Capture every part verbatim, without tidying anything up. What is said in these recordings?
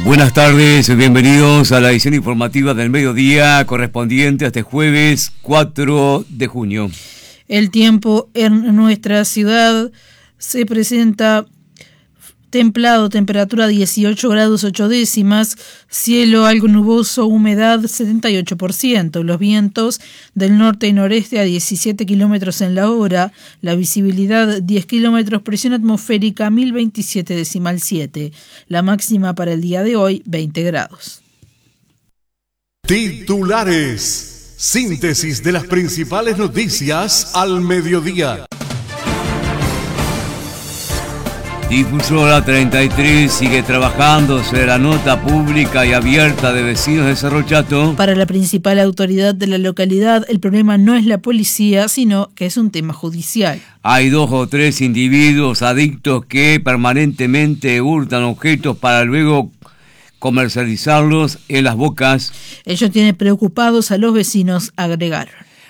Buenas tardes, bienvenidos a la edición informativa del mediodía correspondiente a este jueves cuatro de junio. El tiempo en nuestra ciudad se presenta templado, temperatura dieciocho grados ocho décimas, cielo algo nuboso, humedad setenta y ocho por ciento, los vientos del norte y noreste a diecisiete kilómetros en la hora, la visibilidad diez kilómetros, presión atmosférica mil veintisiete decimal siete, la máxima para el día de hoy veinte grados. Titulares, síntesis de las principales noticias al mediodía. Difusora treinta y tres sigue trabajando sobre la nota pública y abierta de vecinos de Cerro Chato. Para la principal autoridad de la localidad, el problema no es la policía, sino que es un tema judicial. Hay dos o tres individuos adictos que permanentemente hurtan objetos para luego comercializarlos en las bocas. Ello tiene preocupados a los vecinos, agregaron.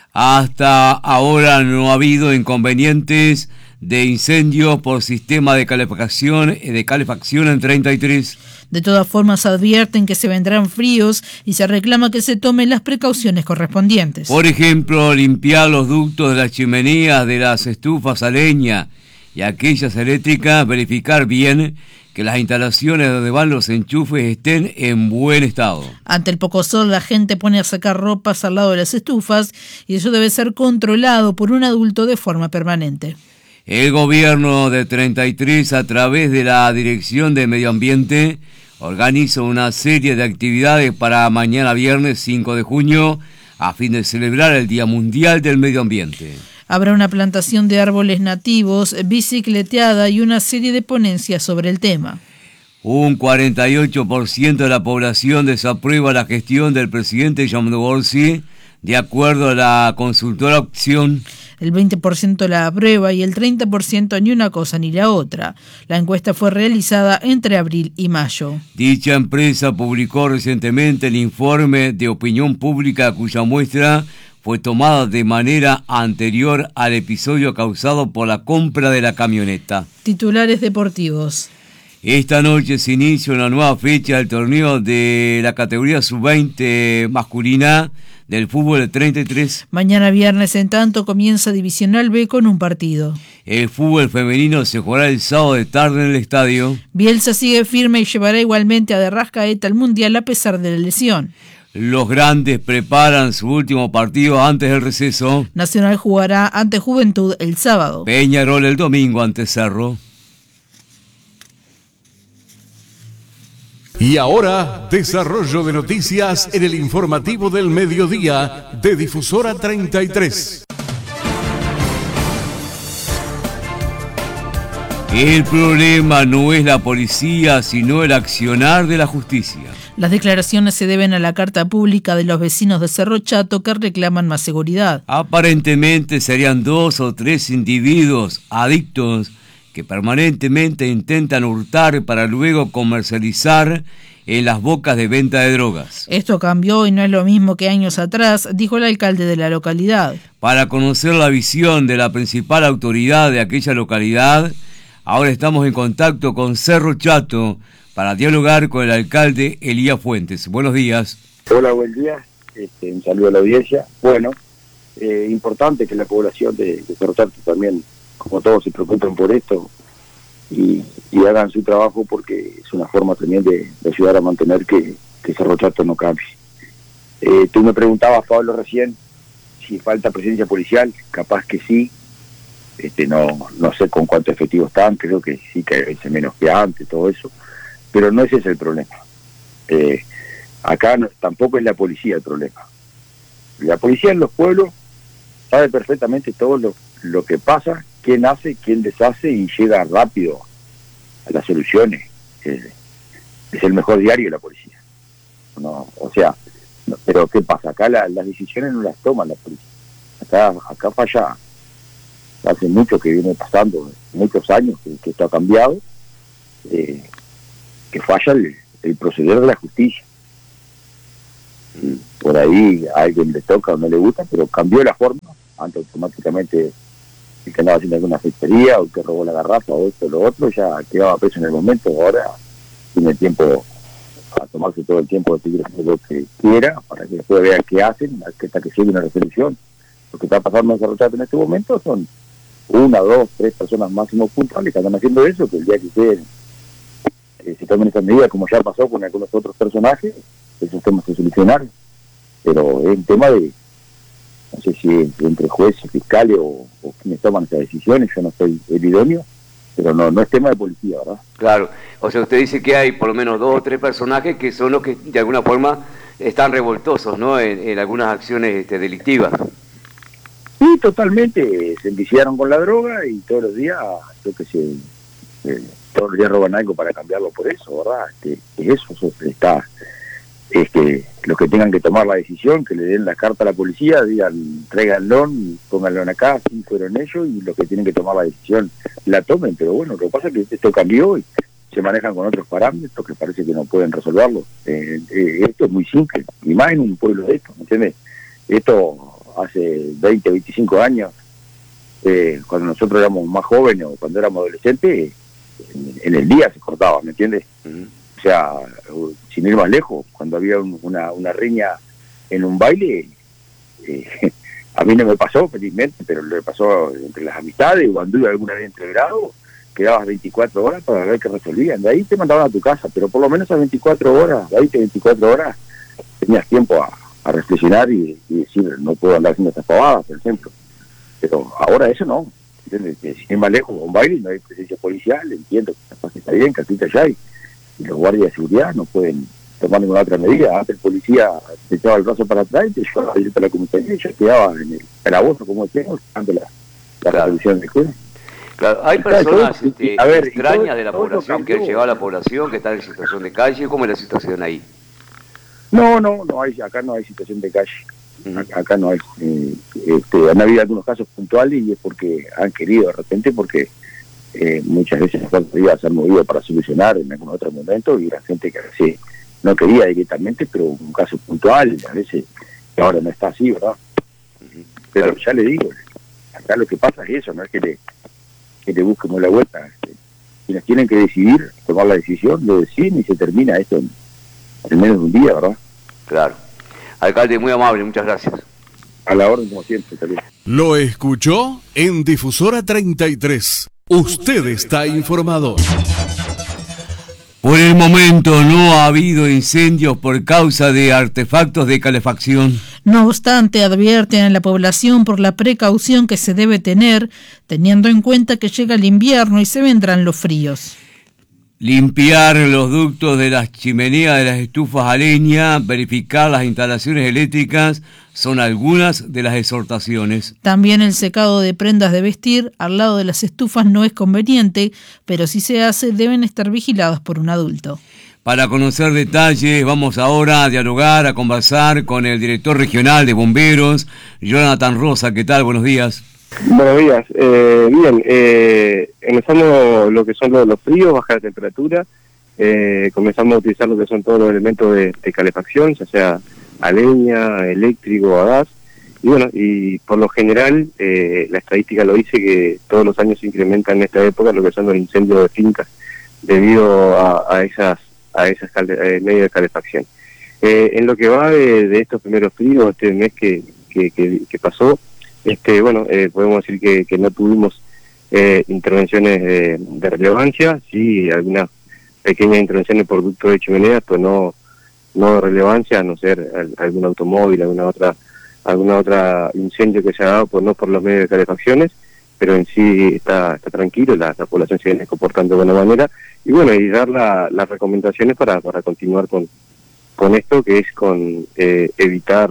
Hasta ahora no ha habido inconvenientes de incendio por sistema de calefacción, de calefacción en treinta y tres. De todas formas advierten que se vendrán fríos y se reclama que se tomen las precauciones correspondientes. Por ejemplo, limpiar los ductos de las chimeneas de las estufas a leña y aquellas eléctricas, verificar bien que las instalaciones donde van los enchufes estén en buen estado. Ante el poco sol, la gente pone a sacar ropas al lado de las estufas y eso debe ser controlado por un adulto de forma permanente. El gobierno de treinta y tres, a través de la Dirección de Medio Ambiente, organiza una serie de actividades para mañana viernes cinco de junio a fin de celebrar el Día Mundial del Medio Ambiente. Habrá una plantación de árboles nativos, bicicleteada y una serie de ponencias sobre el tema. Un cuarenta y ocho por ciento de la población desaprueba la gestión del presidente Jaume Borsi, de acuerdo a la consultora Opción. El veinte por ciento la aprueba y el treinta por ciento ni una cosa ni la otra. La encuesta fue realizada entre abril y mayo. Dicha empresa publicó recientemente el informe de opinión pública cuya muestra fue tomada de manera anterior al episodio causado por la compra de la camioneta. Titulares deportivos. Esta noche se inicia una nueva fecha del torneo de la categoría sub veinte masculina del fútbol de treinta y tres. Mañana viernes, en tanto, comienza Divisional B con un partido. El fútbol femenino se jugará el sábado de tarde en el estadio. Bielsa sigue firme y llevará igualmente a De Rascaeta al Mundial a pesar de la lesión. Los grandes preparan su último partido antes del receso. Nacional jugará ante Juventud el sábado. Peñarol el domingo ante Cerro. Y ahora, desarrollo de noticias en el informativo del mediodía de Difusora treinta y tres. El problema no es la policía, sino el accionar de la justicia. Las declaraciones se deben a la carta pública de los vecinos de Cerro Chato que reclaman más seguridad. Aparentemente serían dos o tres individuos adictos que permanentemente intentan hurtar para luego comercializar en las bocas de venta de drogas. Esto cambió y no es lo mismo que años atrás, dijo el alcalde de la localidad. Para conocer la visión de la principal autoridad de aquella localidad, ahora estamos en contacto con Cerro Chato para dialogar con el alcalde Elías Fuentes. Buenos días. Hola, buen día. Este, un saludo a la audiencia. Bueno, eh, importante que la población de, de Cerro Chato también, como todos, se preocupen por esto y, y hagan su trabajo, porque es una forma también de, de ayudar a mantener que, que Cerro Chato no cambie. Eh, tú me preguntabas, Pablo, recién si falta presencia policial. Capaz que sí. Este, no, no sé con cuántos efectivos están, creo que sí, que hay menos que antes, todo eso. Pero no ese es el problema. Eh, acá no, tampoco es la policía el problema. La policía en los pueblos sabe perfectamente todo lo, lo que pasa, quién hace, quién deshace, y llega rápido a las soluciones. Eh, es el mejor diario de la policía. No, o sea, no, pero ¿qué pasa? Acá la, las decisiones no las toma la policía. Acá, acá falla. Hace mucho que viene pasando, muchos años que, que esto ha cambiado. Eh, que falla el, el proceder de la justicia. Y por ahí a alguien le toca o no le gusta, pero cambió la forma. Antes automáticamente el que andaba haciendo alguna fechoría, o el que robó la garrafa, o esto o lo otro, ya quedaba preso en el momento. Ahora tiene tiempo a tomarse todo el tiempo de seguir haciendo lo que quiera, para que después vean qué hacen, hasta que llegue una resolución. Lo que está pasando en Cerro Chato en este momento son una, dos, tres personas máximo puntuales que están haciendo eso, que el día que se, eh, se tomen esas medidas, como ya pasó con algunos otros personajes, esos temas se solucionaron. Pero es un tema de, no sé si es entre jueces, fiscales o, o quienes toman esas decisiones, yo no soy el idóneo, pero no, no es tema de policía, ¿verdad? Claro, o sea, usted dice que hay por lo menos dos o tres personajes que son los que de alguna forma están revoltosos, ¿no?, en, en algunas acciones este, delictivas. Sí, totalmente, se enviciaron con la droga y todos los días, yo que sé, eh, todos los días roban algo para cambiarlo por eso, ¿verdad? Este, eso, eso está, es que los que tengan que tomar la decisión, que le den la carta a la policía, digan, tráiganlo, pónganlo acá, sí fueron ellos, y los que tienen que tomar la decisión la tomen, pero bueno, lo que pasa es que esto cambió y se manejan con otros parámetros que parece que no pueden resolverlo. Eh, eh, esto es muy simple, y más en un pueblo de esto, ¿me entiendes? Esto hace veinte, veinticinco años, eh, cuando nosotros éramos más jóvenes o cuando éramos adolescentes, en, en el día se cortaba, ¿me entiendes? Uh-huh. O sea, sin ir más lejos, cuando había un, una, una riña en un baile, eh, a mí no me pasó felizmente, pero le pasó entre las amistades, cuando iba alguna vez entre grados, quedabas veinticuatro horas para ver qué resolvían, de ahí te mandaban a tu casa, pero por lo menos a veinticuatro horas, veinte, veinticuatro horas, tenías tiempo a a reflexionar y, y decir, no puedo andar haciendo estas pavadas, por ejemplo. Pero ahora eso no, ¿entiendes? Que si es más lejos, un baile, no hay presencia policial, entiendo que capaz que está bien, que así ya hay, y los guardias de seguridad no pueden tomar ninguna otra medida. Antes el policía te echaba el brazo para atrás y te llevaba directo a la comisaría y yo quedaba en el calabozo, como decíamos, dando la, la resolución del juez. Claro, hay personas este, a ver, extrañas todo, de la población que han llegado a la población, que están en situación de calle. ¿Cómo es la situación ahí? No, no, no hay, acá no hay situación de calle, uh-huh. acá, acá no hay. Eh, este, han habido algunos casos puntuales y es porque han querido de repente, porque eh, muchas veces las autoridades se han movido para solucionar en algún otro momento y la gente que a veces no quería directamente, pero un caso puntual, a veces que ahora no está así, ¿verdad? Uh-huh. Pero claro, ya le digo, acá lo que pasa es eso, no es que le, que le busquemos la vuelta. Este, quienes tienen que decidir, tomar la decisión, lo deciden y se termina esto en, en menos de un día, ¿verdad? Claro. Alcalde, muy amable, muchas gracias. A la orden, como siempre, también. Lo escuchó en Difusora treinta y tres. Usted está informado. Por el momento no ha habido incendios por causa de artefactos de calefacción. No obstante, advierten a la población por la precaución que se debe tener, teniendo en cuenta que llega el invierno y se vendrán los fríos. Limpiar los ductos de las chimeneas de las estufas a leña, verificar las instalaciones eléctricas, son algunas de las exhortaciones. También el secado de prendas de vestir al lado de las estufas no es conveniente, pero si se hace deben estar vigilados por un adulto. Para conocer detalles vamos ahora a dialogar, a conversar con el director regional de bomberos, Jonathan Rosa. ¿Qué tal? Buenos días. Buenos días. Eh, bien, eh, empezamos lo que son los, los fríos, baja la temperatura, eh, comenzamos a utilizar lo que son todos los elementos de, de calefacción, ya sea a leña, eléctrico, a gas, y bueno, y por lo general eh, la estadística lo dice que todos los años se incrementan en esta época lo que son los incendios de fincas debido a, a esas a esas eh, medios de calefacción. Eh, en lo que va de, de estos primeros fríos, este mes que, que, que, que pasó, Este, bueno, eh, podemos decir que, que no tuvimos eh, intervenciones de, de relevancia, sí, algunas pequeñas intervenciones por ductos de chimenea, pero no, no de relevancia, a no ser al, algún automóvil, alguna otra, alguna otra incendio que se ha dado, pues no por los medios de calefacciones, pero en sí está, está tranquilo, la, la población se viene comportando de buena manera, y bueno, y dar la, las recomendaciones para, para continuar con, con esto, que es con eh, evitar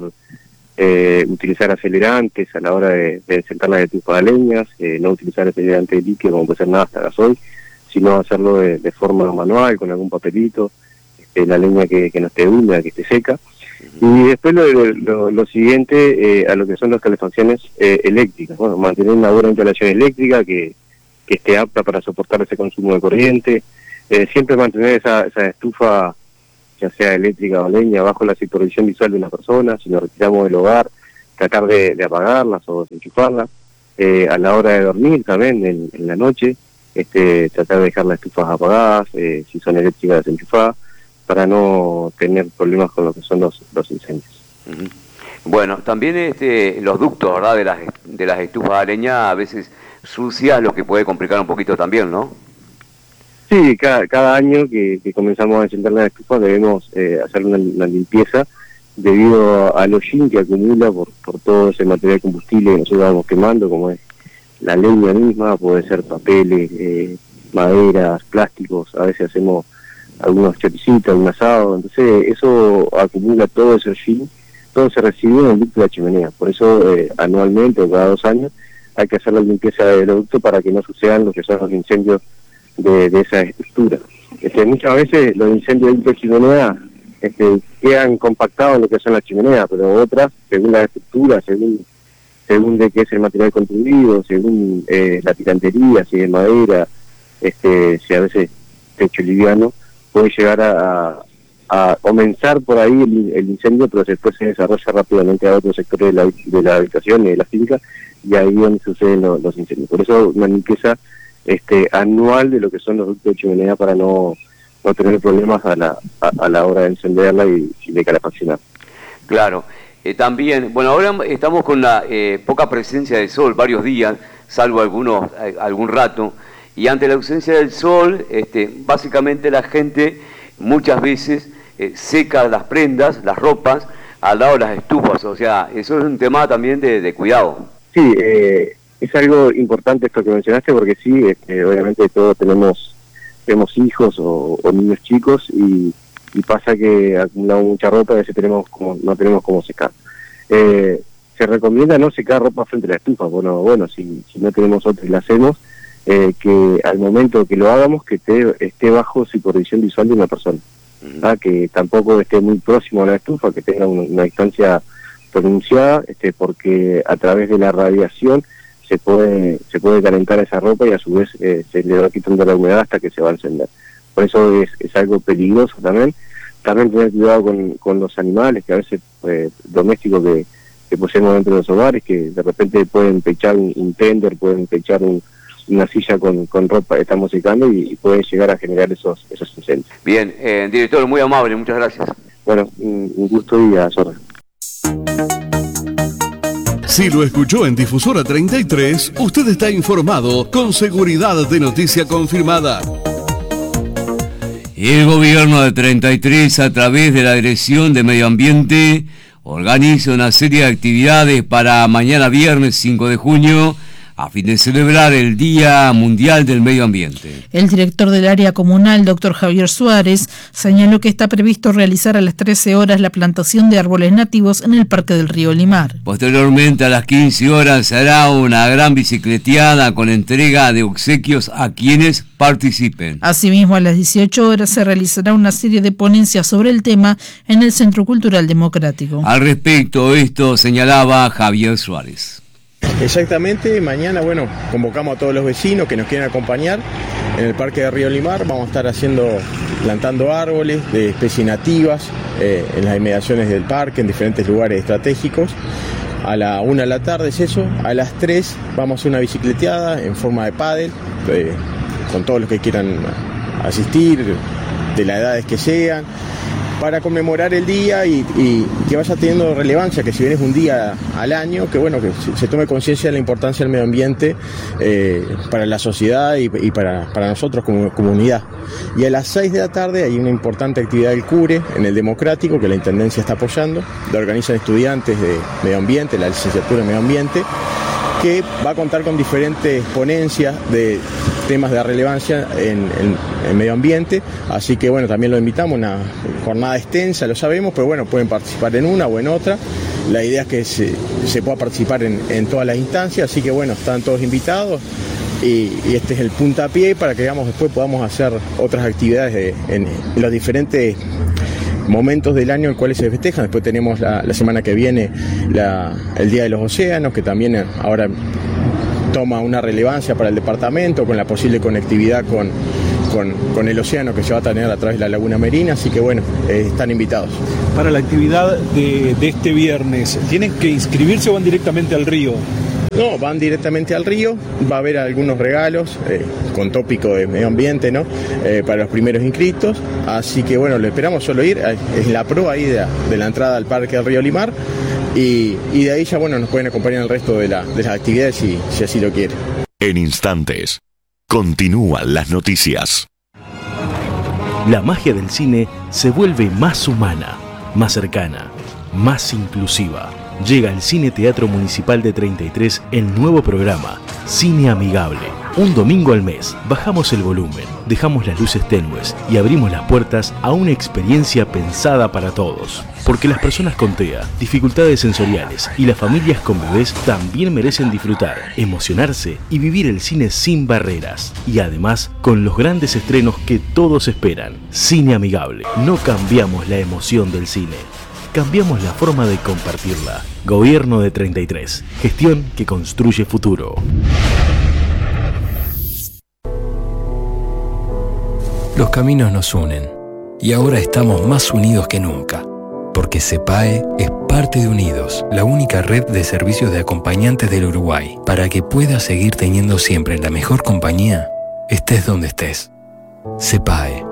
Eh, utilizar acelerantes a la hora de, de sentar las estufas de leñas, eh, no utilizar acelerantes líquidos como puede ser nada hasta gasoil, sino hacerlo de, de forma manual, con algún papelito, este, la leña que, que no esté húmeda, que esté seca. Y después lo, lo, lo siguiente, eh, a lo que son las calefacciones eh, eléctricas, bueno, mantener una buena instalación eléctrica que, que esté apta para soportar ese consumo de corriente, eh, siempre mantener esa, esa estufa, ya sea eléctrica o leña, bajo la supervisión visual de una persona. Si nos retiramos del hogar, tratar de, de apagarlas o desenchufarlas. Eh, a la hora de dormir también, en, en la noche, este, tratar de dejar las estufas apagadas, eh, si son eléctricas desenchufadas, para no tener problemas con lo que son los, los incendios. Uh-huh. Bueno, también este, los ductos, ¿verdad?, de las, de las estufas de leña a veces sucias, lo que puede complicar un poquito también, ¿no? Sí, cada, cada año que, que comenzamos a encender las estufas debemos eh, hacer una, una limpieza debido al hollín que acumula por, por todo ese material combustible que nosotros vamos quemando, como es la leña misma, puede ser papeles, eh, maderas, plásticos, a veces hacemos algunos choricitos, un asado, entonces eso acumula todo ese hollín, todo se recibe en el ducto de la chimenea, por eso eh, anualmente o cada dos años hay que hacer la limpieza del ducto para que no sucedan lo que son los incendios de, de esa estructura. Este, muchas veces los incendios de ducto de chimenea este, quedan compactados en lo que son las chimeneas, pero otras, según la estructura, según según de qué es el material construido, según eh, la tirantería, si es madera, este, si a veces techo liviano, puede llegar a, a, a comenzar por ahí el, el incendio, pero después se desarrolla rápidamente a otros sectores de la, de la habitación y de la finca, y ahí es donde suceden los, los incendios. Por eso una limpieza este, anual de lo que son los ductos de chimenea para no, no tener problemas a la, a, a la hora de encenderla y, y de calefaccionar. Claro. Eh, también, bueno, ahora estamos con la eh, poca presencia de sol, varios días, salvo algunos eh, algún rato, y ante la ausencia del sol, este, básicamente la gente muchas veces eh, seca las prendas, las ropas, al lado de las estufas, o sea, eso es un tema también de, de cuidado. Sí, eh, es algo importante esto que mencionaste, porque sí, eh, obviamente todos tenemos, tenemos hijos o, o niños chicos, y y pasa que acumulamos mucha ropa y a veces tenemos como, no tenemos cómo secar. Eh, se recomienda no secar ropa frente a la estufa, bueno, bueno si, si no tenemos otra y la hacemos, eh, que al momento que lo hagamos que esté, esté bajo supervisión visual de una persona, ¿ah? Que tampoco esté muy próximo a la estufa, que tenga una, una distancia pronunciada, este, porque a través de la radiación se puede se puede calentar esa ropa y a su vez eh, se le va quitando la humedad hasta que se va a encender. Por eso es, es algo peligroso también. También tener cuidado con, con los animales, que a veces eh, domésticos que, que poseemos dentro de los hogares, que de repente pueden pechar un, un tender, pueden pechar un, una silla con, con ropa que estamos secando y, y pueden llegar a generar esos esos incendios. Bien, eh, director, muy amable, muchas gracias. Bueno, un, un gusto y a Zorra. Si lo escuchó en Difusora treinta y tres, usted está informado con seguridad de noticia confirmada. El gobierno de treinta y tres, a través de la Dirección de Medio Ambiente, organiza una serie de actividades para mañana viernes cinco de junio, a fin de celebrar el Día Mundial del Medio Ambiente. El director del área comunal, doctor Javier Suárez, señaló que está previsto realizar a las trece horas la plantación de árboles nativos en el Parque del Río Limar. Posteriormente, a las quince horas, se hará una gran bicicleteada con entrega de obsequios a quienes participen. Asimismo, a las dieciocho horas se realizará una serie de ponencias sobre el tema en el Centro Cultural Democrático. Al respecto, esto señalaba Javier Suárez. Exactamente, mañana, bueno, convocamos a todos los vecinos que nos quieran acompañar en el Parque de Río Limar. Vamos a estar haciendo, plantando árboles de especies nativas eh, en las inmediaciones del parque, en diferentes lugares estratégicos. A la una de la tarde es eso, a las tres vamos a hacer una bicicleteada en forma de pádel, eh, con todos los que quieran asistir, de las edades que sean, para conmemorar el día y, y que vaya teniendo relevancia, que si bien es un día al año, que bueno, que se, se tome conciencia de la importancia del medio ambiente eh, para la sociedad y, y para, para nosotros como comunidad. Y a las seis de la tarde hay una importante actividad del CURE en el Democrático, que la Intendencia está apoyando, la organizan estudiantes de medio ambiente, la licenciatura en medio ambiente, que va a contar con diferentes ponencias de temas de relevancia en, en, en medio ambiente, así que bueno, también lo invitamos, una jornada extensa, lo sabemos, pero bueno, pueden participar en una o en otra. La idea es que se, se pueda participar en, en todas las instancias, así que bueno, están todos invitados y, y este es el puntapié para que digamos, después podamos hacer otras actividades de, en, en los diferentes momentos del año en cuales se festejan. Después tenemos la, la semana que viene la, el Día de los Océanos, que también ahora toma una relevancia para el departamento, con la posible conectividad con, con, con el océano que se va a tener a través de la Laguna Merina, así que bueno, eh, están invitados. Para la actividad de, de este viernes, ¿tienen que inscribirse o van directamente al río? No, van directamente al río, va a haber algunos regalos eh, con tópico de medio ambiente, ¿no? Eh, para los primeros inscritos, así que bueno, lo esperamos solo ir, es la pro ahí de, de la entrada al Parque del Río Limar, y, y de ahí ya bueno, nos pueden acompañar el resto de, la, de las actividades si, si así lo quieren. En instantes, continúan las noticias. La magia del cine se vuelve más humana, más cercana, más inclusiva. Llega al Cine Teatro Municipal de treinta y tres el nuevo programa Cine Amigable. Un domingo al mes bajamos el volumen, dejamos las luces tenues y abrimos las puertas a una experiencia pensada para todos. Porque las personas con T E A, dificultades sensoriales y las familias con bebés también merecen disfrutar, emocionarse y vivir el cine sin barreras. Y además con los grandes estrenos que todos esperan. Cine Amigable. No cambiamos la emoción del cine. Cambiamos la forma de compartirla. Gobierno de treinta y tres. Gestión que construye futuro. Los caminos nos unen. Y ahora estamos más unidos que nunca. Porque CEPAE es parte de Unidos, la única red de servicios de acompañantes del Uruguay. Para que puedas seguir teniendo siempre la mejor compañía, estés donde estés. CEPAE.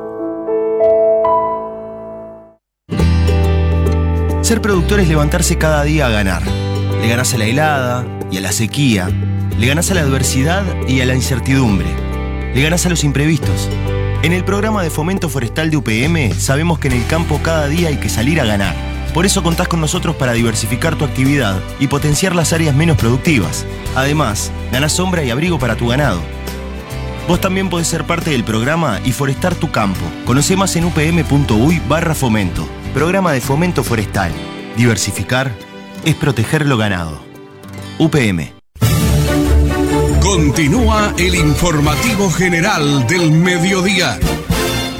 Ser productor es levantarse cada día a ganar. Le ganás a la helada y a la sequía. Le ganás a la adversidad y a la incertidumbre. Le ganás a los imprevistos. En el programa de fomento forestal de U P M sabemos que en el campo cada día hay que salir a ganar. Por eso contás con nosotros para diversificar tu actividad y potenciar las áreas menos productivas. Además, ganás sombra y abrigo para tu ganado. Vos también podés ser parte del programa y forestar tu campo. Conoce más en upm.uy barra fomento. Programa de fomento forestal. Diversificar es proteger lo ganado. U P M. Continúa el informativo general del mediodía.